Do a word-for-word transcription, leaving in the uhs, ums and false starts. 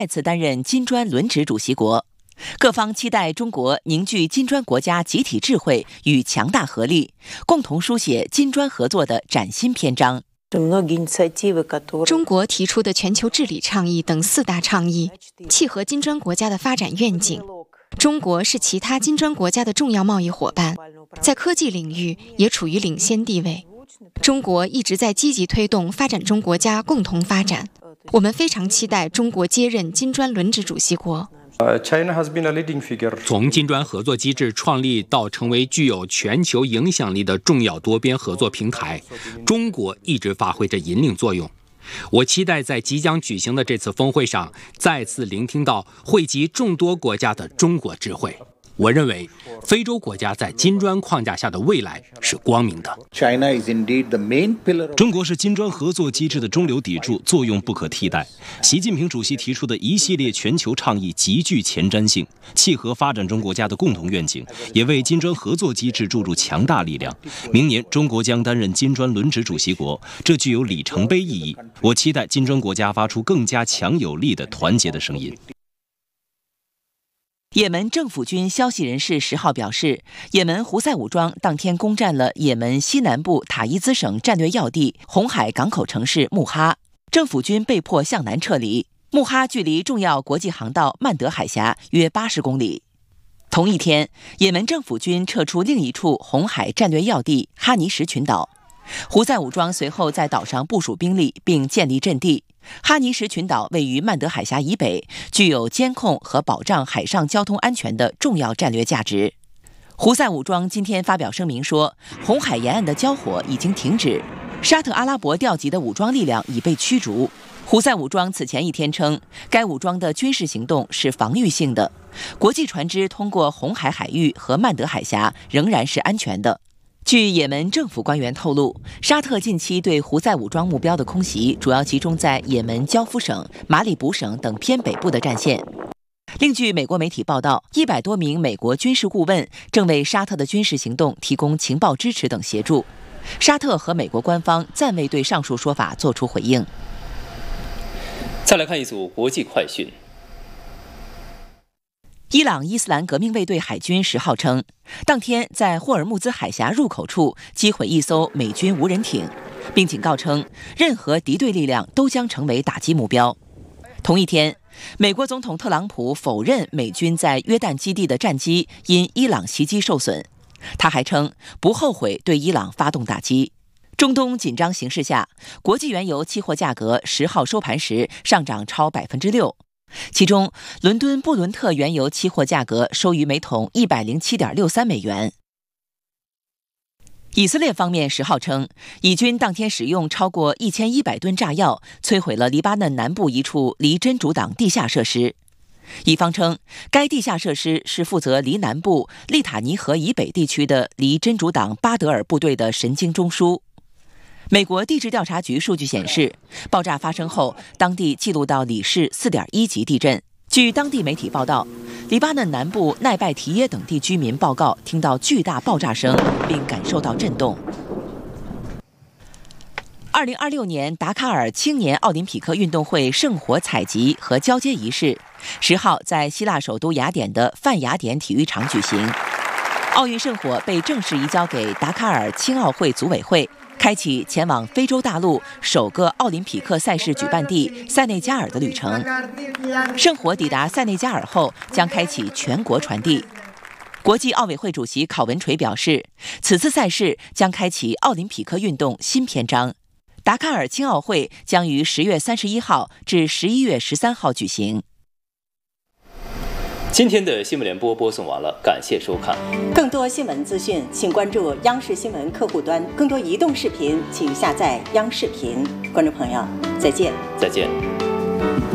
再次担任金砖轮值主席国，各方期待中国凝聚金砖国家集体智慧与强大合力，共同书写金砖合作的崭新篇章。 中国提出的全球治理倡议等四大倡议，契合金砖国家的发展愿景。中国是其他金砖国家的重要贸易伙伴，在科技领域也处于领先地位。中国一直在积极推动发展中国家共同发展，我们非常期待中国接任金砖轮值主席国。 从金砖合作机制创立到成为具有全球影响力的重要多边合作平台，中国一直发挥着引领作用。我期待在即将举行的这次峰会上，再次聆听到汇集众多国家的中国智慧。我认为，非洲国家在金砖框架下的未来是光明的。 中国是金砖合作机制的中流砥柱，作用不可替代。习近平主席提出的一系列全球倡议极具前瞻性，契合发展中国家的共同愿景，也为金砖合作机制注入强大力量。明年，中国将担任金砖轮值主席国，这具有里程碑意义。我期待金砖国家发出更加强有力的团结的声音。 也门政府军消息人士十号表示，也门胡塞武装当天攻占了也门西南部塔伊兹省战略要地红海港口城市穆哈，政府军被迫向南撤离。穆哈距离重要国际航道曼德海峡约八十公里。同一天，也门政府军撤出另一处红海战略要地哈尼什群岛，胡塞武装随后在岛上部署兵力并建立阵地。哈尼什群岛位于曼德海峡以北，具有监控和保障海上交通安全的重要战略价值。胡塞武装今天发表声明说，红海沿岸的交火已经停止，沙特阿拉伯调集的武装力量已被驱逐。胡塞武装此前一天称，该武装的军事行动是防御性的，国际船只通过红海海域和曼德海峡仍然是安全的。据也门政府官员透露，沙特近期对胡塞武装目标的空袭主要集中在也门焦夫省、马里卜省等偏北部的战线。另据美国媒体报道，一百多名美国军事顾问正为沙特的军事行动提供情报支持等协助。沙特和美国官方暂未对上述说法作出回应。 再来看一组国际快讯。 伊朗伊斯兰革命卫队海军十号称，当天在霍尔木兹海峡入口处击毁一艘美军无人艇，并警告称，任何敌对力量都将成为打击目标。同一天，美国总统特朗普否认美军在约旦基地的战机因伊朗袭击受损，他还称不后悔对伊朗发动打击。中东紧张形势下，国际原油期货价格十号收盘时上涨超百分之六。其中，伦敦布伦特原油期货价格收于每桶一百零七点六三美元。以色列方面十号称，以军当天使用超过一千一百吨炸药，摧毁了黎巴嫩南部一处离真主党地下设施。以方称，该地下设施是负责离南部利塔尼河以北地区的离真主党巴德尔部队的神经中枢。美国地质调查局数据显示，爆炸发生后，当地记录到里氏 四点一 级地震。据当地媒体报道，黎巴嫩南部奈拜提耶等地居民报告听到巨大爆炸声，并感受到震动。二零二六年达喀尔青年奥林匹克运动会圣火采集和交接仪式，十号在希腊首都雅典的泛雅典体育场举行。奥运圣火被正式移交给达喀尔青奥会组委会，开启前往非洲大陆首个奥林匹克赛事举办地塞内加尔的旅程。圣火抵达塞内加尔后，将开启全国传递。国际奥委会主席考文垂表示，此次赛事将开启奥林匹克运动新篇章。达喀尔青奥会将于十月三十一号至十一月十三号举行。 今天的新闻联播播送完了，感谢收看。 更多新闻资讯，请关注央视新闻客户端。更多移动视频，请下载央视频。观众朋友，再见。 再见。